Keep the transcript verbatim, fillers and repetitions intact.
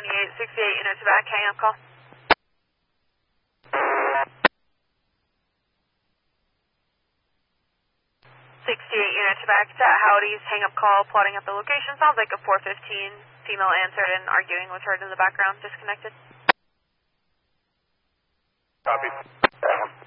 eight sixty-eight units back, hang up call. sixty-eight units back to Howdy's, hang up call, plotting at the location. Sounds like a four fifteen female answered and arguing was heard in the background, disconnected. Copy.